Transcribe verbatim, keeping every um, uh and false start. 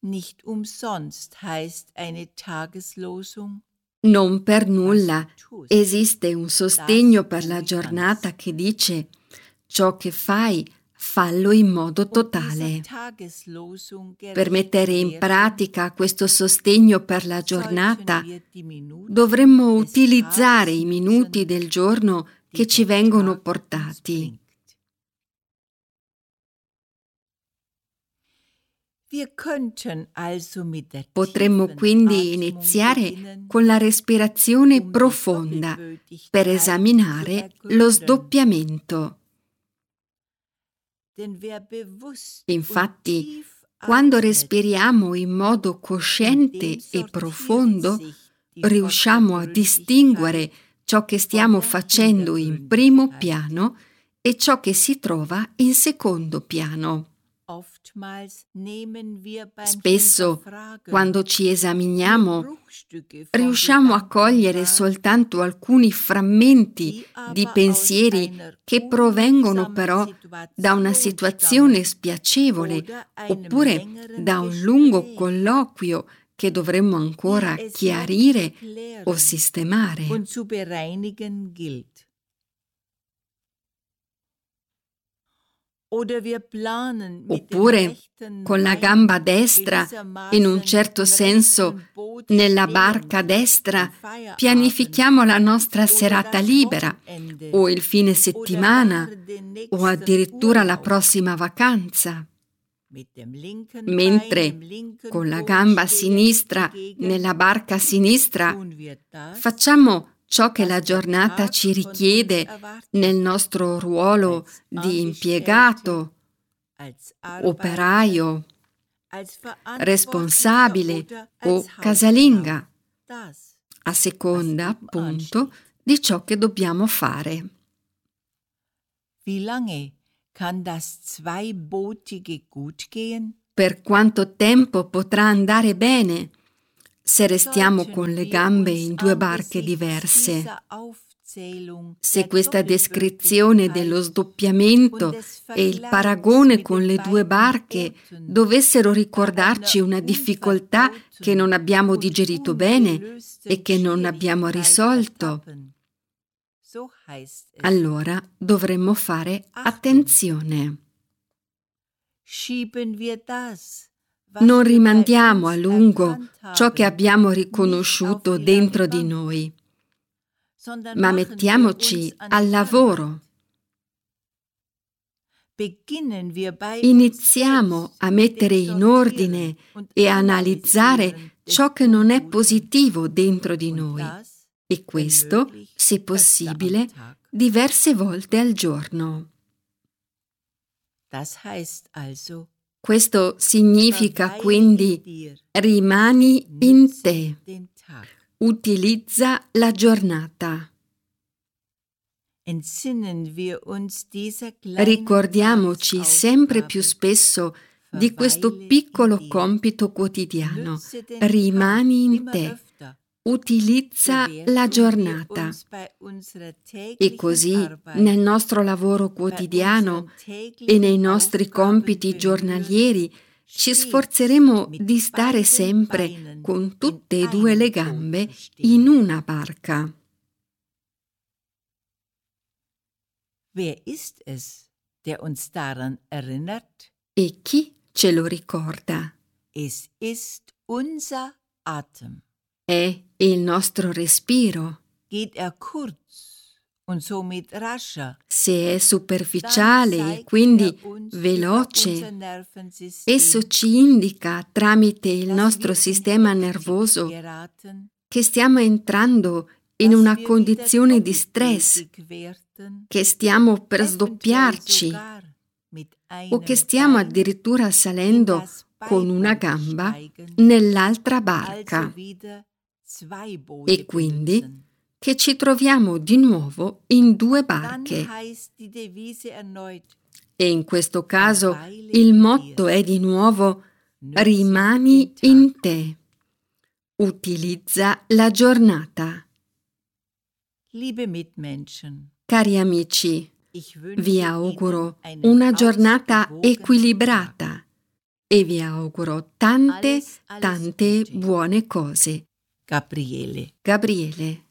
Nicht umsonst heißt eine Tageslosung: Non per nulla esiste un sostegno per la giornata che dice: ciò che fai, fallo in modo totale. Per mettere in pratica questo sostegno per la giornata, dovremmo utilizzare i minuti del giorno che ci vengono portati. Potremmo quindi iniziare con la respirazione profonda per esaminare lo sdoppiamento. Infatti, quando respiriamo in modo cosciente e profondo, riusciamo a distinguere ciò che stiamo facendo in primo piano e ciò che si trova in secondo piano. Spesso, quando ci esaminiamo, riusciamo a cogliere soltanto alcuni frammenti di pensieri che provengono però da una situazione spiacevole oppure da un lungo colloquio che dovremmo ancora chiarire o sistemare. Oppure, con la gamba destra, in un certo senso, nella barca destra, pianifichiamo la nostra serata libera, o il fine settimana, o addirittura la prossima vacanza. Mentre, con la gamba sinistra, nella barca sinistra, facciamo ciò che la giornata ci richiede nel nostro ruolo di impiegato, operaio, responsabile o casalinga, a seconda, appunto, di ciò che dobbiamo fare. Per quanto tempo potrà andare bene se restiamo con le gambe in due barche diverse? Se questa descrizione dello sdoppiamento e il paragone con le due barche dovessero ricordarci una difficoltà che non abbiamo digerito bene e che non abbiamo risolto, allora dovremmo fare attenzione. Non rimandiamo a lungo ciò che abbiamo riconosciuto dentro di noi, ma mettiamoci al lavoro. Iniziamo a mettere in ordine e a analizzare ciò che non è positivo dentro di noi, e questo, se possibile, diverse volte al giorno. Questo significa quindi: rimani in te, utilizza la giornata. Ricordiamoci sempre più spesso di questo piccolo compito quotidiano: rimani in te, utilizza la giornata. E così, nel nostro lavoro quotidiano e nei nostri compiti giornalieri, ci sforzeremo di stare sempre con tutte e due le gambe in una barca. E chi ce lo ricorda? È il nostro respiro. Se è superficiale e quindi veloce, esso ci indica tramite il nostro sistema nervoso che stiamo entrando in una condizione di stress, che stiamo per sdoppiarci o che stiamo addirittura salendo con una gamba nell'altra barca, e quindi che ci troviamo di nuovo in due barche. E in questo caso il motto è di nuovo: rimani in te, utilizza la giornata. Cari amici, vi auguro una giornata equilibrata, e vi auguro tante, tante buone cose. Gabriele. Gabriele.